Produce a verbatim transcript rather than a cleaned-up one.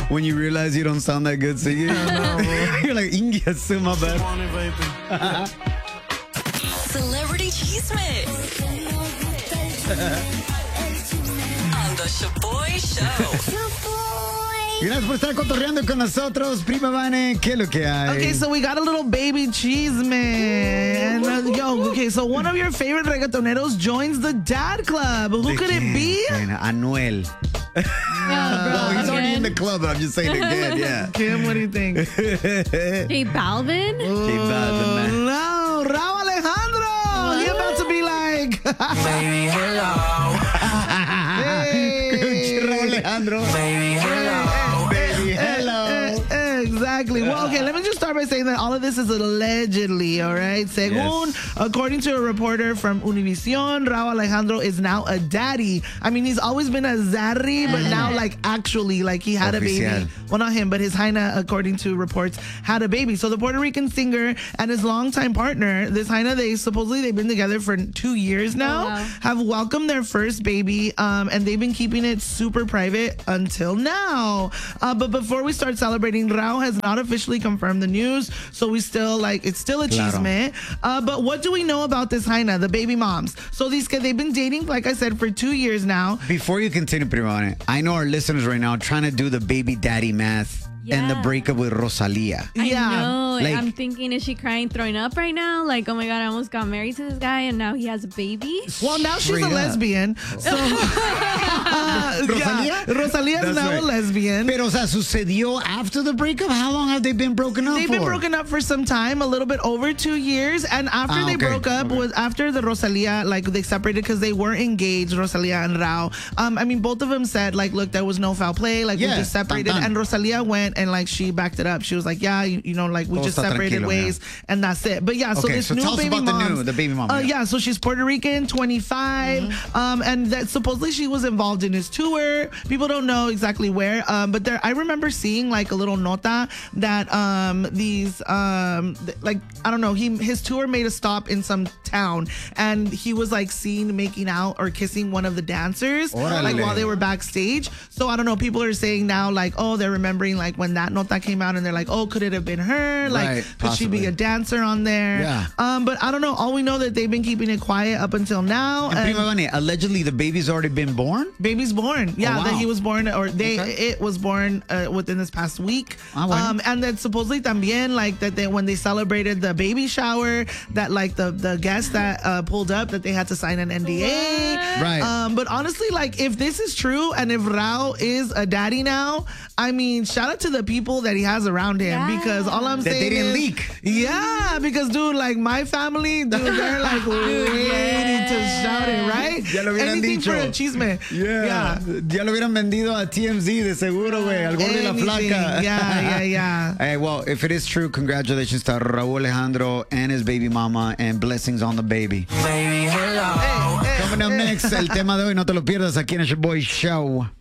when you realize you don't sound that good singing. You're like, India, so my bad. Celebrity Cheesemate. On the Shaboy Show. Gracias por estar cotorreando con nosotros, Prima Vane. ¿Qué es lo que hay? Okay, so we got a little baby Cheesemate. Uh, yo, okay, so one of your favorite reggaetoneros joins the Dad Club. Who ¿De could quién? it be? Anuel. Yeah, Well, he's already in the again. club. I'm just saying again, yeah. Kim, what do you think? J Balvin? J Balvin, man. No, Rauw Alejandro. He about to be like, Baby, hello. hey. Raúl Alejandro. Baby, hello. Baby, hello. Eh, Exactly. Well, okay, let me just start by saying that all of this is allegedly, all right? Según, Yes. according to a reporter from Univision, Rauw Alejandro is now a daddy. I mean, he's always been a zaddy, but now, like, actually, like, he had a Oficial. baby. Well, not him, but his Jaina, according to reports, had a baby. So the Puerto Rican singer and his longtime partner, this Jaina, they supposedly, they've been together for two years now, Oh, wow. have welcomed their first baby, um, and they've been keeping it super private until now. Uh, but before we start celebrating, Rauw has not officially confirmed the news, so we still, like, it's still a Claro. chisme. Uh, but what do we know about this Jaina, the baby moms? So these kids, they've been dating, like I said, for two years now. Before you continue, Prima Vane, I know our listeners right now are trying to do the baby daddy math and the Yeah. breakup with Rosalia. I Yeah. know. Like- I'm thinking, is she crying, throwing up right now? Like, oh my God, I almost got married to this guy and now he has a baby? Well, now she's Straight a up. lesbian. So, uh, Rosalia? yeah, Rosalia is That's now right. a lesbian. Pero, o sea, sucedió after the breakup? How long have they been broken up They've for? been broken up for some time, a little bit over two years. And after Ah, they okay. broke up, Okay. was after the Rosalia, like they separated because they weren't engaged, Rosalia and Rauw. Um, I mean, both of them said, like, look, there was no foul play. Like, Yeah, we just separated. tan, tan. And Rosalia went and, like, she backed it up. She was like, yeah, you, you know, like, we Todo just está separated tranquilo, ways. And that's it. But yeah, so Okay, this so new tell us baby about the mom. new- the baby mom, Uh, yeah. yeah, so she's Puerto Rican, twenty-five. Mm-hmm. Um, and that supposedly she was involved in his tour. People don't know exactly where. Um, but there, I remember seeing like a little nota that um these um th- like I don't know, he his tour made a stop in some town and he was like seen making out or kissing one of the dancers Órale. like while they were backstage. So I don't know, people are saying now like, oh, they're remembering like when that nota came out and they're like, oh, could it have been her? Like, Right, could she be possibly. a dancer on there? Yeah. Um, but I don't know. All we know that they've been keeping it quiet up until now. And and- Prima Vane, allegedly the baby's already been born? Baby's born. Yeah, Oh, wow. that he was born, or they, Okay. it was born uh, within this past week. Ah, bueno. Um, and then supposedly también, like that they, when they celebrated the baby shower, that like the, the guests that uh, pulled up, that they had to sign an N D A. What? Right. Um, but honestly, like if this is true and if Rauw is a daddy now, I mean, shout out to the people that he has around him Yeah. because all I'm That they saying didn't is, leak. yeah, because dude, like my family, dude, they're like waiting to shout it, right? Ya lo hubieran Anything dicho. for a chisme. Yeah. Ya lo hubieran vendido a T M Z de seguro, güey. Al gordo y la Anything. flaca. Yeah, yeah, yeah. Hey, well, if it is true, congratulations to Raúl Alejandro and his baby mama, and blessings on the baby. Baby, hello. Coming up next, el tema de hoy, no te lo pierdas aquí en el Boy Show.